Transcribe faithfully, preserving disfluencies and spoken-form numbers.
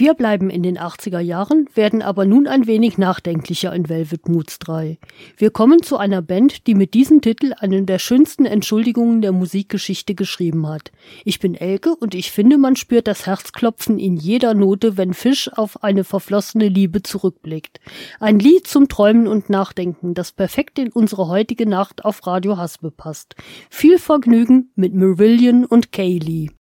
Wir bleiben in den achtziger Jahren, werden aber nun ein wenig nachdenklicher in Velvet Moods drei. Wir kommen zu einer Band, die mit diesem Titel eine der schönsten Entschuldigungen der Musikgeschichte geschrieben hat. Ich bin Elke und ich finde, man spürt das Herzklopfen in jeder Note, wenn Fish auf eine verflossene Liebe zurückblickt. Ein Lied zum Träumen und Nachdenken, das perfekt in unsere heutige Nacht auf Radio Haspe passt. Viel Vergnügen mit Marillion und Kaylee.